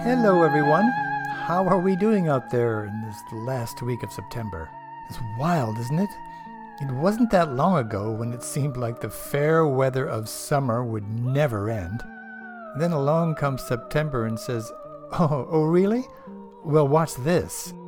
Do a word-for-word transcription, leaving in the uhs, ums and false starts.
Hello, everyone. How are we doing out there in this last week of September? It's wild, isn't it? It wasn't that long ago when it seemed like the fair weather of summer would never end. Then along comes September and says, Oh, oh really? Well, watch this.